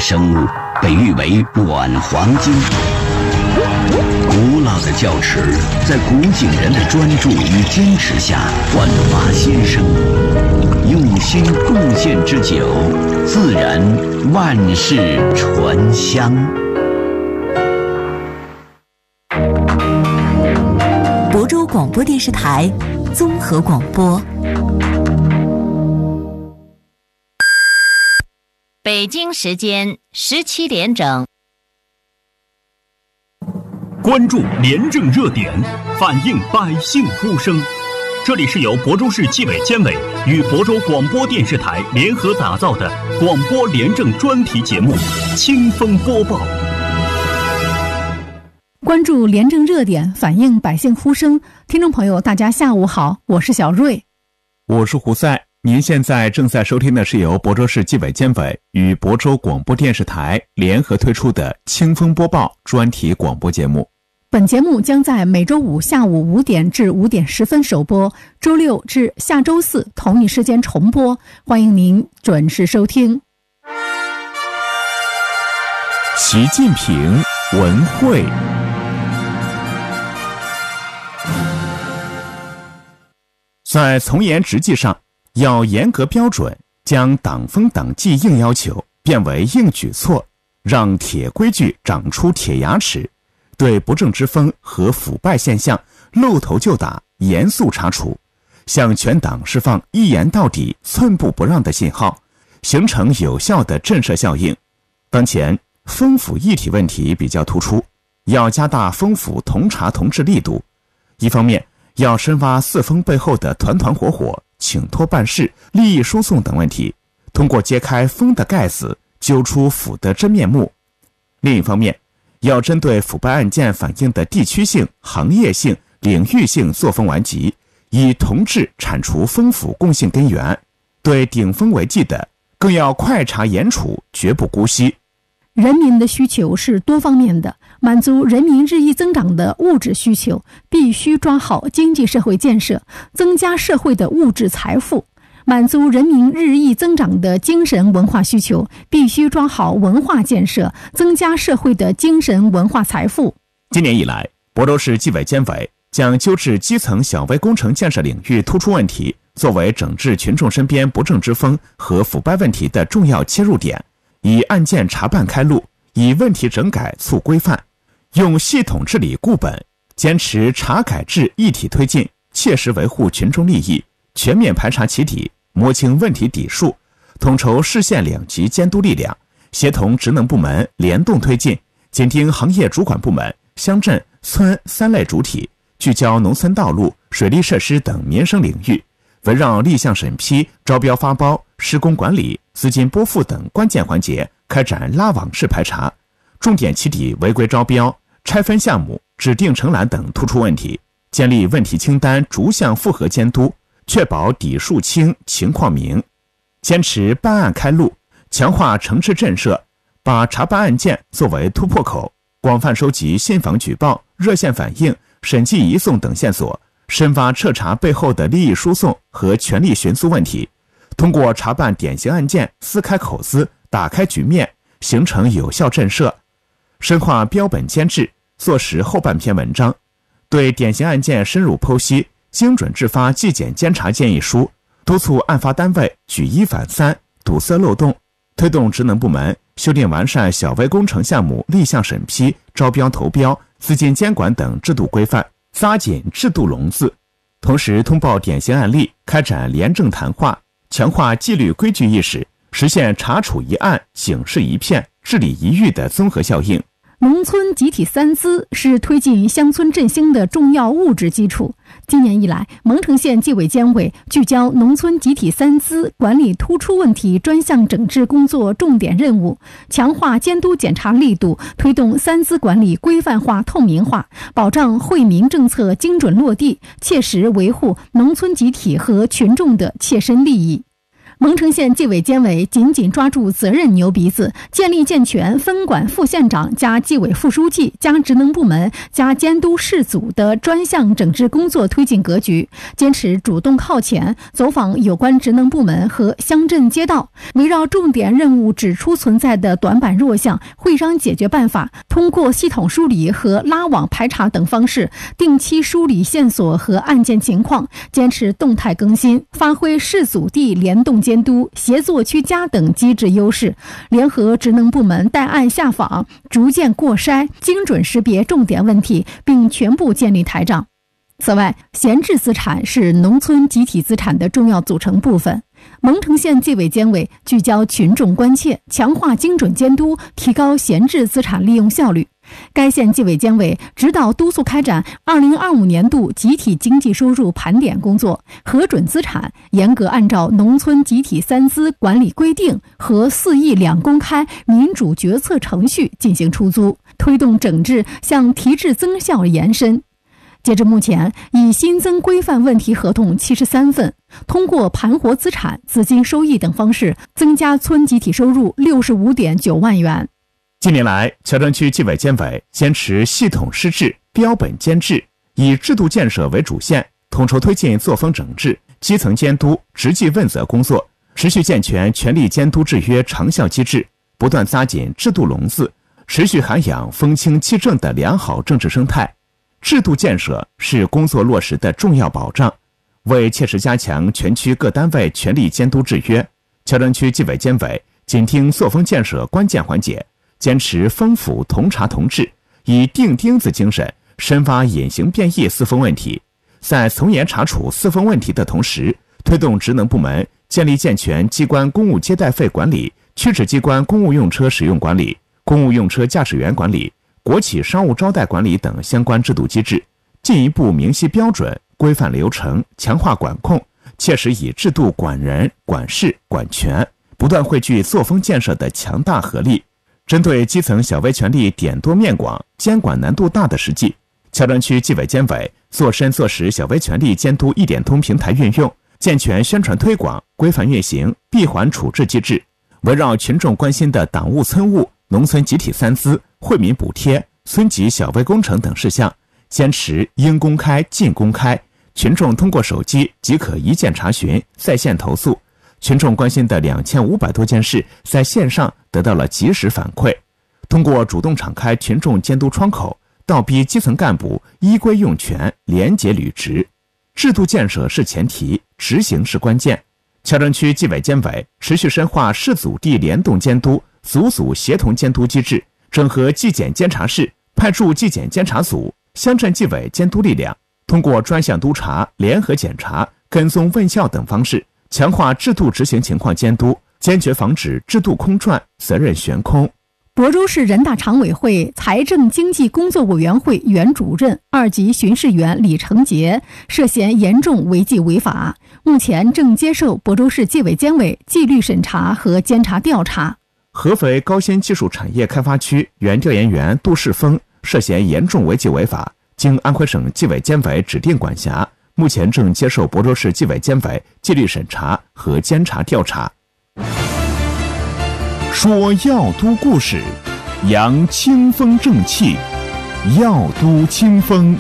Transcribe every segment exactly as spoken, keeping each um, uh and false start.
生物，被誉为卵黄金。古老的窖池在古井人的专注与坚持下焕发新生，用心贡献之久，自然万世醇香。 亳州广播电视台综合广播。 北京时间十七点整。 关注廉政热点，反映百姓呼声。这里是由亳州市纪委监委与亳州广播电视台联合打造的广播廉政专题节目《清风播报》。 关注廉政热点，反映百姓呼声。听众朋友，大家下午好，我是小瑞， 我是胡赛。您现在正在收听的是由亳州市纪委监委与亳州广播电视台联合推出的《清风播报》专题广播节目。 本节目将在每周五下午五点至五点十分首播，周六至下周四同一时间重播，欢迎您准时收听。 习近平文汇。在从严执纪上，要严格标准，将党风党纪硬要求变为硬举措，让铁规矩长出铁牙齿，对不正之风和腐败现象露头就打，严肃查处，向全党释放一言到底、寸步不让的信号，形成有效的震慑效应。当前风腐一体问题比较突出，要加大风腐同查同治力度。一方面，要深挖四风背后的团团伙伙、请托办事、利益输送等问题，通过揭开风的盖子，揪出腐的真面目。另一方面，要针对腐败案件反映的地区性、行业性、领域性作风顽疾，以同治铲除风腐共性根源。对顶风违纪的，更要快查严处，绝不姑息。 人民的需求是多方面的，满足人民日益增长的物质需求，必须抓好经济社会建设，增加社会的物质财富；满足人民日益增长的精神文化需求，必须抓好文化建设，增加社会的精神文化财富。 今年以来，亳州市纪委监委将纠治基层小微工程建设领域突出问题作为整治群众身边不正之风和腐败问题的重要切入点，以案件查办开路，以问题整改促规范，用系统治理固本，坚持查改制一体推进，切实维护群众利益，全面排查起底，摸清问题底数，统筹市县两级监督力量，协同职能部门联动推进，紧盯行业主管部门、乡镇、村三类主体，聚焦农村道路、水利设施等民生领域，围绕立项审批、招标发包、施工管理、资金拨付等关键环节开展拉网式排查，重点起底违规招标、拆分项目、指定承揽等突出问题，建立问题清单逐项复核监督，确保底数清、情况明。坚持办案开路，强化惩治震慑，把查办案件作为突破口，广泛收集信访举报、热线反映、审计移送等线索，深挖彻查背后的利益输送和权力寻租问题，通过查办典型案件撕开口子，打开局面，形成有效震慑。深化标本监制，做实后半篇文章，对典型案件深入剖析，精准制发纪检监察建议书，督促案发单位举一反三，堵塞漏洞，推动职能部门修订完善小微工程项目立项审批、招标投标、资金监管等制度规范，扎紧制度笼子。同时通报典型案例，开展廉政谈话，强化纪律规矩意识，实现查处一案、警示一片、治理一域的综合效应。 农村集体三资是推进乡村振兴的重要物质基础。今年以来，蒙城县纪委监委聚焦农村集体三资管理突出问题专项整治工作重点任务，强化监督检查力度，推动三资管理规范化、透明化，保障惠民政策精准落地，切实维护农村集体和群众的切身利益。 蒙城县纪委监委紧紧抓住责任牛鼻子，建立健全分管副县长加纪委副书记加职能部门加监督室组的专项整治工作推进格局，坚持主动靠前，走访有关职能部门和乡镇街道，围绕重点任务指出存在的短板弱项，会商解决办法，通过系统梳理和拉网排查等方式，定期梳理线索和案件情况，坚持动态更新，发挥市组地联动监督、协作居家等机制优势，联合职能部门带案下访，逐渐过筛，精准识别重点问题，并全部建立台账。此外，闲置资产是农村集体资产的重要组成部分。蒙城县纪委监委聚焦群众关切，强化精准监督，提高闲置资产利用效率。该县纪委监委指导督促开展二零二五年度集体经济收入盘点工作，核准资产严格按照农村集体三资管理规定和四亿两公开民主决策程序进行出租，推动整治向提质增效延伸。截至目前，已新增规范问题合同七十三份，通过盘活资产、资金收益等方式，增加村集体收入六十五点九万元。 近年来，乔城区纪委监委坚持系统施治、标本兼治，以制度建设为主线，统筹推进作风整治、基层监督、实际问责工作，持续健全权力监督制约长效机制，不断扎紧制度笼子，持续涵养风清气正的良好政治生态。制度建设是工作落实的重要保障。为切实加强全区各单位权力监督制约，乔城区纪委监委紧盯作风建设关键环节，坚持丰富同查同治，以钉钉子精神深挖隐形变异四风问题，在从严查处四风问题的同时，推动职能部门建立健全机关公务接待费管理、区直机关公务用车使用管理、公务用车驾驶员管理、国企商务招待管理等相关制度机制，进一步明晰标准、规范流程，强化管控，切实以制度管人、管事、管权，不断汇聚作风建设的强大合力。针对基层小微权力点多面广、监管难度大的实际，乔城区纪委监委做深做实小微权力监督一点通平台运用，健全宣传推广、规范运行、闭环处置机制，围绕群众关心的党务、村务、农村集体三资、惠民补贴、村级小微工程等事项，坚持应公开尽公开，群众通过手机即可一键查询、在线投诉。群众关心的两千五百多件事在线上得到了及时反馈。通过主动敞开群众监督窗口，倒逼基层干部依规用权、廉洁履职。制度建设是前提，执行是关键。乔城区纪委监委持续深化市组地联动监督、组组协同监督机制，整合纪检监察室，派驻纪检监察组、乡镇纪委监督力量，通过专项督查、联合检查、跟踪问效等方式，强化制度执行情况监督，坚决防止制度空转、责任悬空。 亳州市人大常委会财政经济工作委员会原主任、二级巡视员李成杰涉嫌严重违纪违法，目前正接受亳州市纪委监委纪律审查和监察调查。 合肥高新技术产业开发区原调研员杜世峰涉嫌严重违纪违法，经安徽省纪委监委指定管辖，目前正接受亳州市纪委监委纪律审查和监察调查。 说药都故事，扬清风正气，药都清风。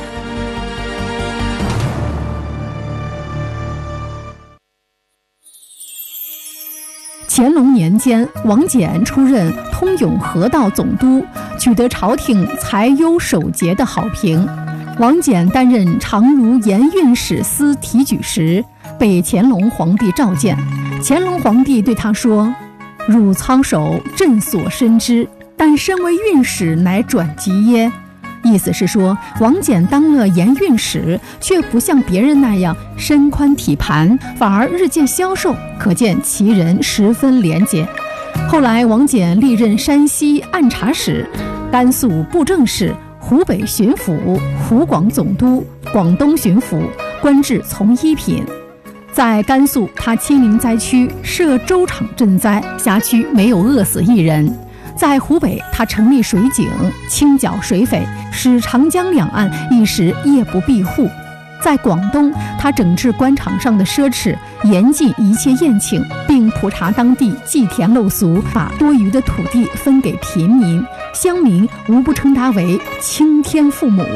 乾隆年间，王翦出任通永河道总督，取得朝廷才优守节的好评。王翦担任常如盐运使司提举时，被乾隆皇帝召见。乾隆皇帝对他说：“汝操守，朕所深知，但身为运使，乃转急耶。”意思是说，王翦当了盐运使，却不像别人那样身宽体盘，反而日渐消瘦，可见其人十分廉洁。后来，王翦历任山西按察使、甘肃布政使、湖北巡抚、湖广总督、广东巡抚，官至从一品。在甘肃，他亲临灾区，设粥厂赈灾，辖区没有饿死一人。在湖北，他成立水井，清剿水匪，使长江两岸一时夜不闭户。 在广东，他整治官场上的奢侈，严禁一切宴请，并普查当地祭田陋俗，把多余的土地分给贫民，乡民无不称他为青天父母。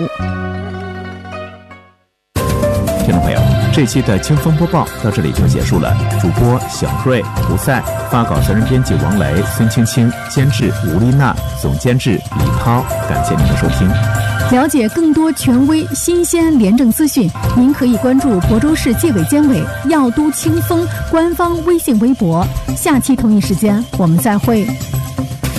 听众朋友，这期的清风播报到这里就结束了。主播小瑞、胡赛，发稿责任编辑王雷、孙青青，监制吴丽娜，总监制李涛。感谢您的收听。 了解更多权威、新鲜廉政资讯，您可以关注亳州市纪委监委药都清风官方微信微博。下期同一时间我们再会。